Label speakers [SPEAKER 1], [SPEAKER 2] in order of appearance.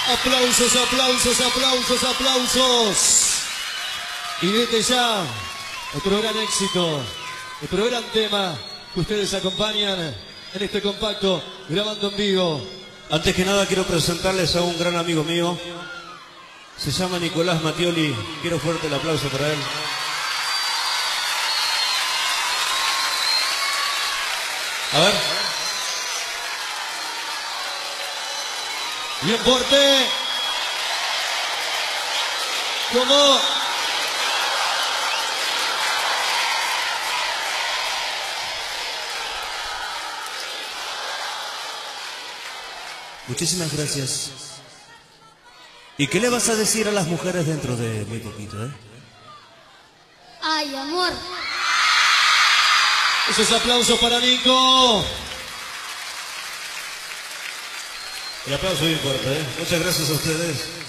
[SPEAKER 1] Aplausos, aplausos, aplausos, aplausos. Y desde ya, otro gran éxito, otro gran tema que ustedes acompañan en este compacto, grabando en vivo.
[SPEAKER 2] Antes que nada quiero presentarles a un gran amigo mío. Se llama Nicolás Mattioli. Quiero fuerte el aplauso para él. A ver.
[SPEAKER 1] Bien fuerte. ¿Cómo?
[SPEAKER 2] Muchísimas gracias. ¿Y qué le vas a decir a las mujeres dentro de muy poquito, eh?
[SPEAKER 3] Ay, amor.
[SPEAKER 1] Esos aplausos para Nico.
[SPEAKER 2] El aplauso bien fuerte, eh. Muchas gracias a ustedes.